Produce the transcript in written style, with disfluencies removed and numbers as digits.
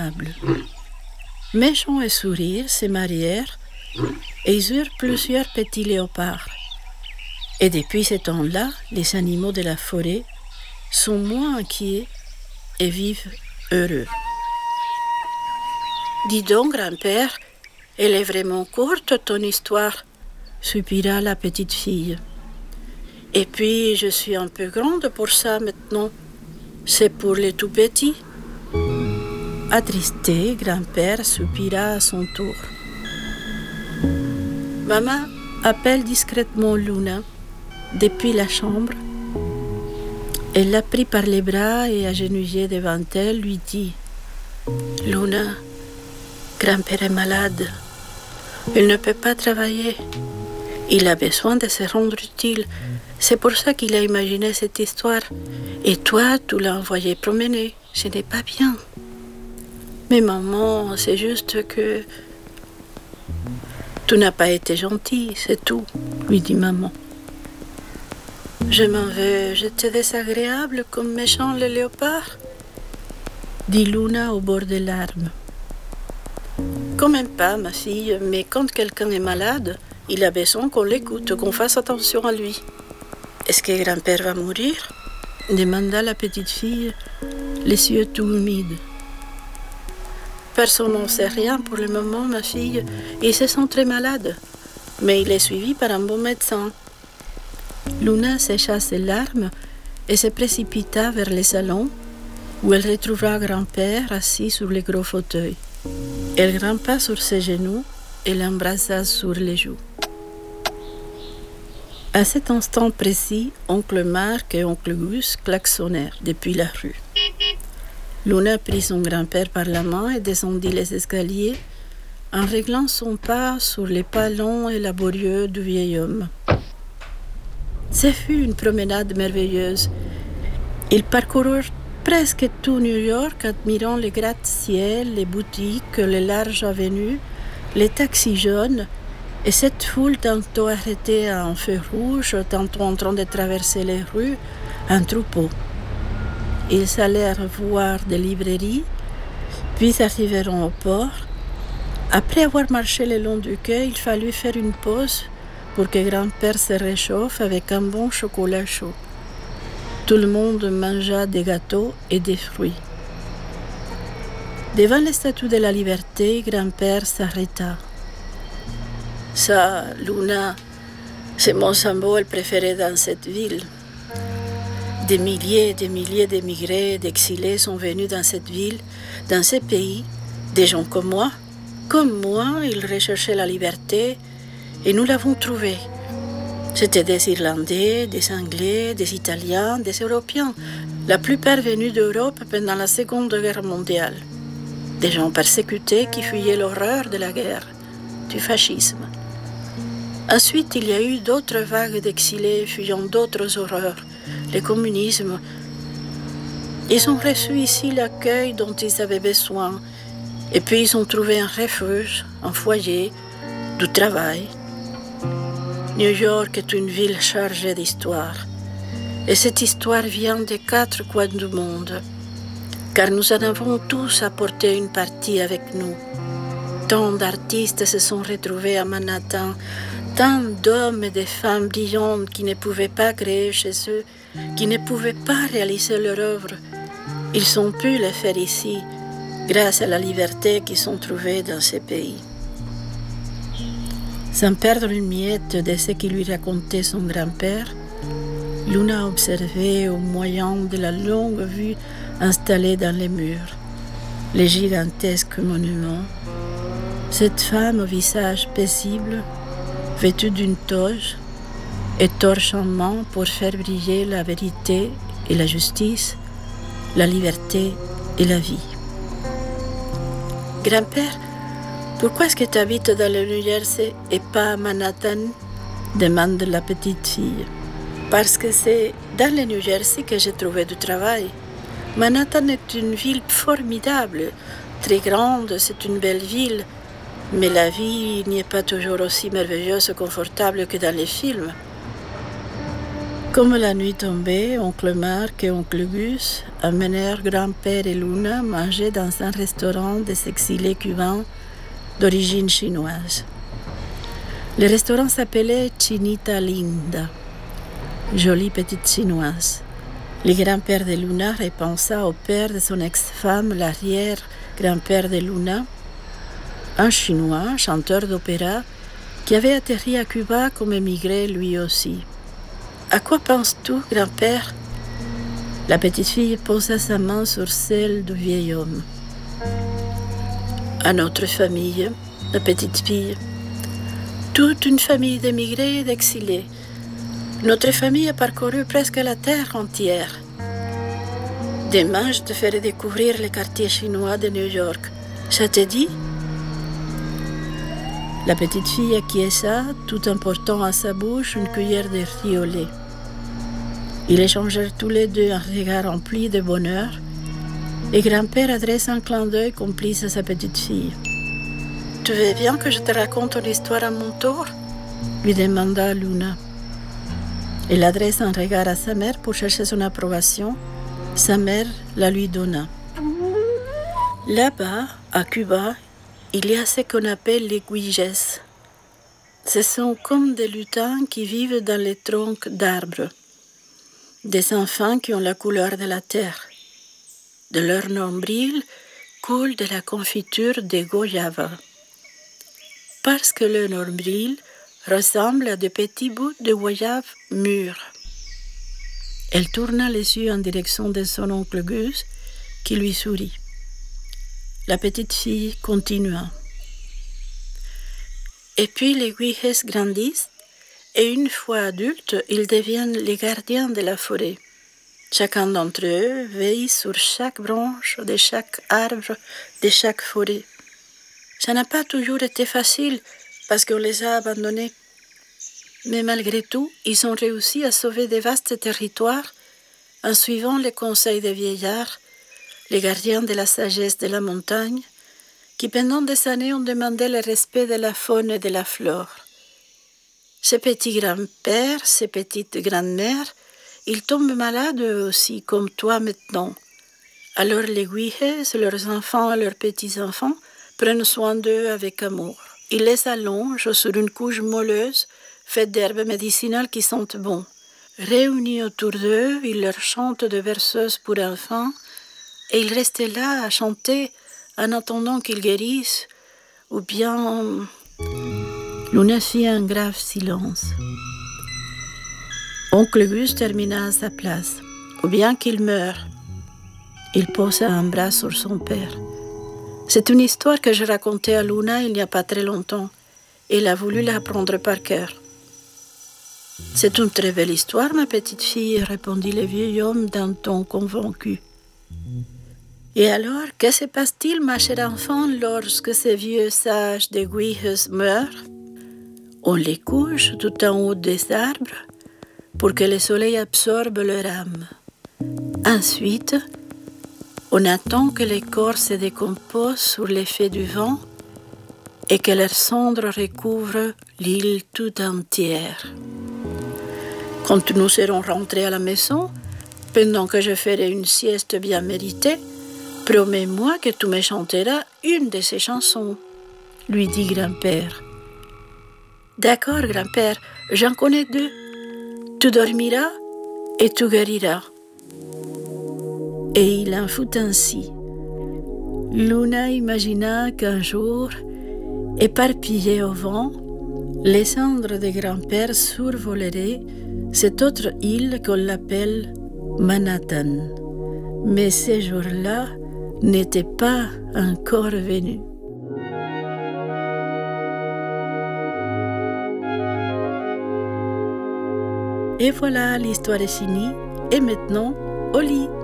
aimable. Méchant et Sourire se marièrent et ils eurent plusieurs petits léopards. Et depuis ce temps-là, les animaux de la forêt sont moins inquiets et vivent heureux. Dis donc, grand-père, elle est vraiment courte ton histoire, soupira la petite fille. Et puis, je suis un peu grande pour ça maintenant. C'est pour les tout petits. Attristé, grand-père soupira à son tour. Maman appelle discrètement Luna depuis la chambre. Elle l'a pris par les bras et agenouillée devant elle, lui dit « Luna, grand-père est malade. Il ne peut pas travailler. Il a besoin de se rendre utile. C'est pour ça qu'il a imaginé cette histoire. Et toi, tu l'as envoyé promener. Ce n'est pas bien. Mais maman, c'est juste que... Tu n'as pas été gentille, c'est tout, lui dit maman. Je m'en vais, j'étais désagréable comme méchant le léopard, dit Luna au bord des larmes. Quand même pas, ma fille, mais quand quelqu'un est malade, il a besoin qu'on l'écoute, qu'on fasse attention à lui. Est-ce que grand-père va mourir? Demanda la petite fille, les yeux tout humides. Personne n'en sait rien pour le moment, ma fille. Il se sent très malade, mais il est suivi par un bon médecin. Luna sécha ses larmes et se précipita vers le salon où elle retrouva grand-père assis sur le gros fauteuil. Elle grimpa sur ses genoux et l'embrassa sur les joues. À cet instant précis, oncle Marc et oncle Gus klaxonnèrent depuis la rue. Luna prit son grand-père par la main et descendit les escaliers en réglant son pas sur les pas longs et laborieux du vieil homme. Ce fut une promenade merveilleuse. Ils parcoururent presque tout New York, admirant les gratte-ciel, les boutiques, les larges avenues, les taxis jaunes, et cette foule tantôt arrêtée à un feu rouge, tantôt en train de traverser les rues, un troupeau. Ils allèrent voir des librairies, puis arriveront au port. Après avoir marché le long du quai, il fallut faire une pause pour que grand-père se réchauffe avec un bon chocolat chaud. Tout le monde mangea des gâteaux et des fruits. Devant la statue de la liberté, grand-père s'arrêta. Ça, Luna, c'est mon symbole préféré dans cette ville. Des milliers d'émigrés, d'exilés sont venus dans cette ville, dans ce pays, des gens comme moi. Comme moi, ils recherchaient la liberté et nous l'avons trouvée. C'étaient des Irlandais, des Anglais, des Italiens, des Européens, la plupart venus d'Europe pendant la Seconde Guerre mondiale. Des gens persécutés qui fuyaient l'horreur de la guerre, du fascisme. Ensuite, il y a eu d'autres vagues d'exilés fuyant d'autres horreurs, le communisme. Ils ont reçu ici l'accueil dont ils avaient besoin, et puis ils ont trouvé un refuge, un foyer, du travail. New York est une ville chargée d'histoire, et cette histoire vient des 4 coins du monde, car nous en avons tous apporté une partie avec nous. Tant d'artistes se sont retrouvés à Manhattan, tant d'hommes et de femmes brillantes qui ne pouvaient pas créer chez eux, qui ne pouvaient pas réaliser leur œuvre. Ils ont pu le faire ici, grâce à la liberté qu'ils ont trouvée dans ces pays. Sans perdre une miette de ce qui lui racontait son grand-père, Luna observait au moyen de la longue vue installée dans les murs, les gigantesques monuments, cette femme au visage paisible, vêtue d'une toge et torche en main pour faire briller la vérité et la justice, la liberté et la vie. Grand-père, pourquoi est-ce que tu habites dans le New Jersey et pas à Manhattan? Demande la petite fille. Parce que c'est dans le New Jersey que j'ai trouvé du travail. Manhattan est une ville formidable, très grande, c'est une belle ville, mais la vie n'y est pas toujours aussi merveilleuse et confortable que dans les films. Comme la nuit tombait, oncle Marc et oncle Gus amenèrent grand-père et Luna manger dans un restaurant des exilés cubains d'origine chinoise. Le restaurant s'appelait Chinita Linda, jolie petite chinoise. Le grand-père de Luna repensa au père de son ex-femme, l'arrière-grand-père de Luna, un Chinois, chanteur d'opéra, qui avait atterri à Cuba comme émigré lui aussi. « À quoi penses-tu, grand-père » La petite fille posa sa main sur celle du vieil homme. « À notre famille, la petite fille. Toute une famille d'émigrés et d'exilés. Notre famille a parcouru presque la terre entière. Demain, je te ferai découvrir les quartiers chinois de New York. Ça te dit ?» La petite fille acquiesça, tout en portant à sa bouche une cuillère de riz au lait. Ils échangèrent tous les deux un regard rempli de bonheur, et grand-père adressa un clin d'œil complice à sa petite fille. « Tu veux bien que je te raconte ton histoire à mon tour ?» lui demanda Luna. Elle adressa un regard à sa mère pour chercher son approbation. Sa mère la lui donna. Là-bas, à Cuba, il y a ce qu'on appelle les guijes. Ce sont comme des lutins qui vivent dans les troncs d'arbres. Des enfants qui ont la couleur de la terre. De leur nombril coule de la confiture de goyava. Parce que le nombril ressemble à de petits bouts de goyave mûrs. Elle tourna les yeux en direction de son oncle Gus, qui lui sourit. La petite fille continua. Et puis les guijes grandissent, et une fois adultes, ils deviennent les gardiens de la forêt. Chacun d'entre eux veille sur chaque branche de chaque arbre de chaque forêt. Ça n'a pas toujours été facile, parce qu'on les a abandonnés. Mais malgré tout, ils ont réussi à sauver de vastes territoires en suivant les conseils des vieillards, les gardiens de la sagesse de la montagne, qui pendant des années ont demandé le respect de la faune et de la flore. Ces petits grands-pères, ces petites grands-mères, ils tombent malades eux aussi, comme toi maintenant. Alors les guijes, leurs enfants et leurs petits-enfants prennent soin d'eux avec amour. Ils les allongent sur une couche molleuse, faite d'herbes médicinales qui sentent bon. Réunis autour d'eux, ils leur chantent de berceuses pour enfants, et ils restent là à chanter en attendant qu'ils guérissent, ou bien... Luna fit un grave silence. Oncle Gus termina à sa place. Ou bien qu'il meure. Il posa un bras sur son père. C'est une histoire que je racontais à Luna il n'y a pas très longtemps. Elle a voulu l'apprendre par cœur. C'est une très belle histoire, ma petite fille, répondit le vieil homme d'un ton convaincu. Et alors, que se passe-t-il, ma chère enfant, lorsque ces vieux sages des Guijes meurent? On les couche tout en haut des arbres pour que le soleil absorbe leur âme. Ensuite, on attend que les corps se décomposent sous l'effet du vent et que leurs cendres recouvrent l'île tout entière. Quand nous serons rentrés à la maison, pendant que je ferai une sieste bien méritée, promets-moi que tu me chanteras une de ces chansons, lui dit grand-père. D'accord, grand-père, j'en connais deux. Tu dormiras et tu guériras. Et il en fut ainsi. Luna imagina qu'un jour, éparpillées au vent, les cendres de grand-père survoleraient cette autre île qu'on l'appelle Manhattan. Mais ces jours-là n'étaient pas encore venus. Et voilà, l'histoire est finie. Et maintenant, au lit.